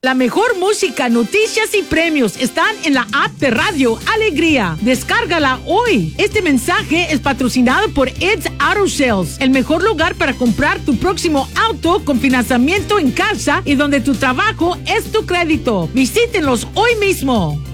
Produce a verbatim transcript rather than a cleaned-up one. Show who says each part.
Speaker 1: La mejor música, noticias y premios están en la app de Radio Alegría. Descárgala hoy. Este mensaje es patrocinado por Ed's Auto Sales, el mejor lugar para comprar tu próximo auto con financiamiento en casa y donde tu trabajo es tu crédito. Visítenlos hoy mismo.